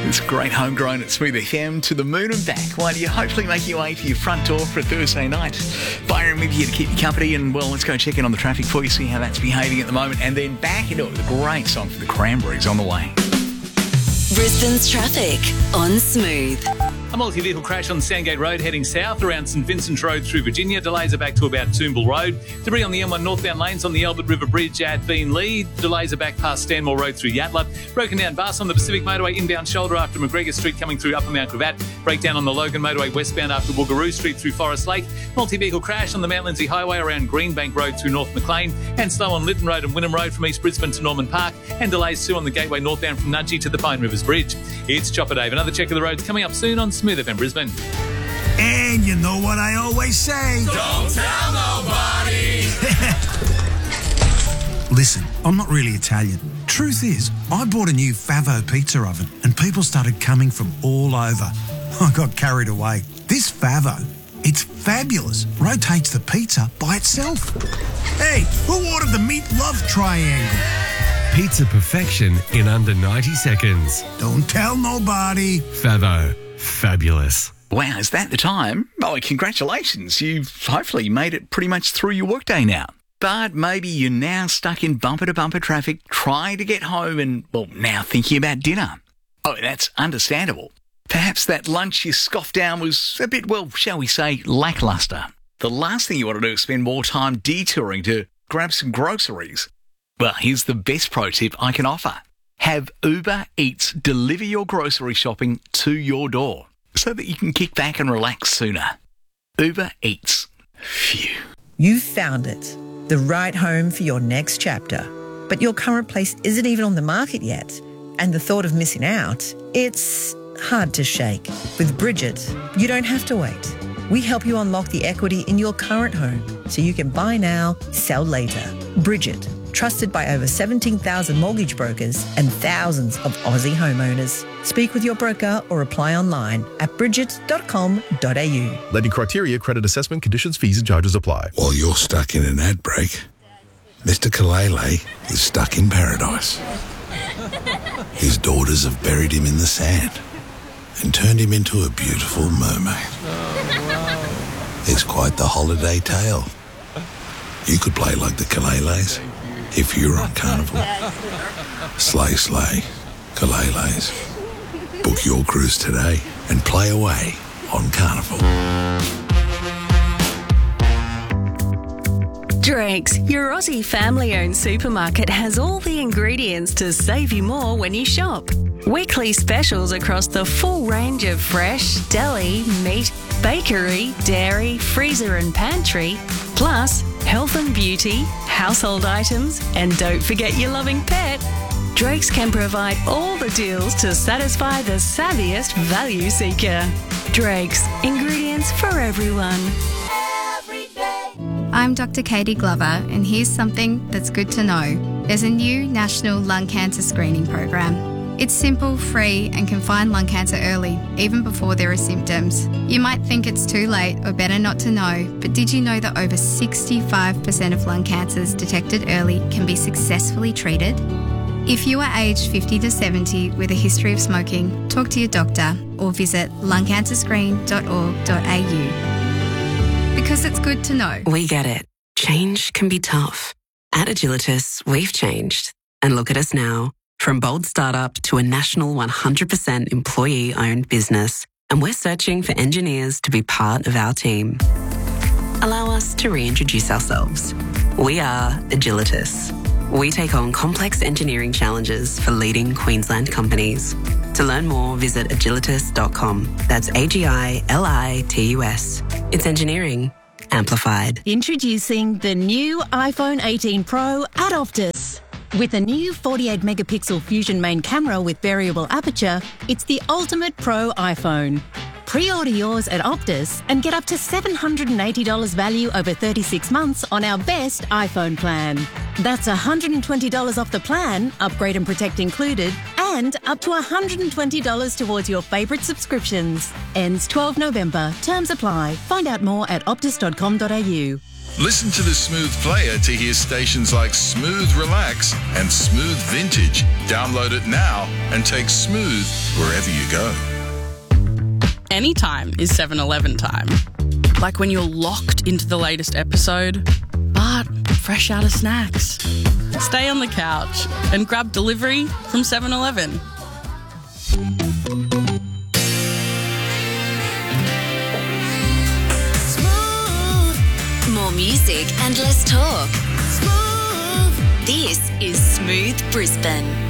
It's great homegrown at Smooth FM to the moon and back while you hopefully make your way to your front door for a Thursday night. Byron with you to keep you company, and well, let's go check in on the traffic for you, see how that's behaving at the moment, and then back into it with a great song for the Cranberries on the way. Brisbane's traffic on Smooth. A multi-vehicle crash on Sandgate Road heading south around St Vincent Road through Virginia. Delays are back to about Toombul Road. Debris on the M1 northbound lanes on the Albert River Bridge at Beenleigh. Delays are back past Stanmore Road through Yatala. Broken down bus on the Pacific Motorway inbound shoulder after McGregor Street coming through Upper Mount Gravatt. Breakdown on the Logan Motorway westbound after Woogaroo Street through Forest Lake. Multi-vehicle crash on the Mount Lindesay Highway around Greenbank Road through North Maclean. And slow on Lytton Road and Wynnum Road from East Brisbane to Norman Park. And delays too on the Gateway northbound from Nudgee to the Pine Rivers Bridge. It's Chopper Dave. Another check of the roads coming up soon on Smooth FM Brisbane. And you know what I always say. Don't tell nobody. Listen, I'm not really Italian. Truth is, I bought a new Favo pizza oven and people started coming from all over. I got carried away. This Favo, it's fabulous. Rotates the pizza by itself. Hey, who ordered the meat love triangle? Pizza perfection in under 90 seconds. Don't tell nobody. Favo. Fabulous. Wow, is that the time? Oh, congratulations. You've hopefully made it pretty much through your workday now. But maybe you're now stuck in bumper-to-bumper traffic, trying to get home and, well, now thinking about dinner. Oh, that's understandable. Perhaps that lunch you scoffed down was a bit, well, shall we say, lacklustre. The last thing you want to do is spend more time detouring to grab some groceries. Well, here's the best pro tip I can offer. Have Uber Eats deliver your grocery shopping to your door so that you can kick back and relax sooner. Uber Eats. Phew. You've found it. The right home for your next chapter. But your current place isn't even on the market yet. And the thought of missing out, it's hard to shake. With Bridget, you don't have to wait. We help you unlock the equity in your current home so you can buy now, sell later. Bridget, trusted by over 17,000 mortgage brokers and thousands of Aussie homeowners. Speak with your broker or apply online at bridget.com.au. Lending criteria, credit assessment, conditions, fees and charges apply. While you're stuck in an ad break, Mr. Kalele is stuck in paradise. His daughters have buried him in the sand and turned him into a beautiful mermaid. It's quite the holiday tale. You could play like the Kaleles if you're on Carnival. Slay, slay, Kaleles. Book your cruise today and play away on Carnival. Drake's, your Aussie family-owned supermarket, has all the ingredients to save you more when you shop. Weekly specials across the full range of fresh, deli, meat, bakery, dairy, freezer and pantry, plus health and beauty, household items, and don't forget your loving pet. Drake's can provide all the deals to satisfy the savviest value seeker. Drake's, ingredients for everyone. I'm Dr. Katie Glover, and here's something that's good to know. There's a new national lung cancer screening program. It's simple, free, and can find lung cancer early, even before there are symptoms. You might think it's too late or better not to know, but did you know that over 65% of lung cancers detected early can be successfully treated? If you are aged 50 to 70 with a history of smoking, talk to your doctor or visit lungcancerscreen.org.au. Because it's good to know. We get it. Change can be tough. At Agilitas, we've changed. And look at us now. From bold startup to a national 100% employee-owned business. And we're searching for engineers to be part of our team. Allow us to reintroduce ourselves. We are Agilitas. We take on complex engineering challenges for leading Queensland companies. To learn more, visit agilitas.com. That's AGILITUS. It's engineering amplified. Introducing the new iPhone 18 Pro at Optus. With a new 48-megapixel Fusion main camera with variable aperture, it's the ultimate pro iPhone. Pre-order yours at Optus and get up to $780 value over 36 months on our best iPhone plan. That's $120 off the plan, upgrade and protect included, and and up to $120 towards your favourite subscriptions. Ends 12 November. Terms apply. Find out more at optus.com.au. Listen to the Smooth player to hear stations like Smooth Relax and Smooth Vintage. Download it now and take Smooth wherever you go. Anytime is 7-Eleven time. Like when you're locked into the latest episode, but fresh out of snacks. Stay on the couch and grab delivery from 7-Eleven. More music and less talk. Smooth. This is Smooth Brisbane.